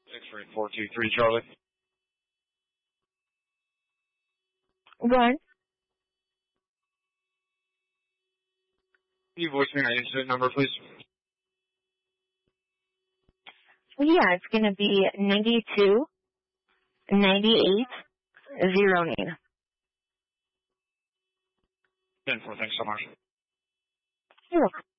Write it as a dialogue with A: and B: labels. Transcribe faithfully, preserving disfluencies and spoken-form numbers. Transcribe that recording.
A: six three four two three, Charlie.
B: One.
A: Can you voice me your incident number, please?
B: Yeah, it's going to be ninety-two ninety-eight zero nine.
A: ten four, thanks so much.
B: You're welcome.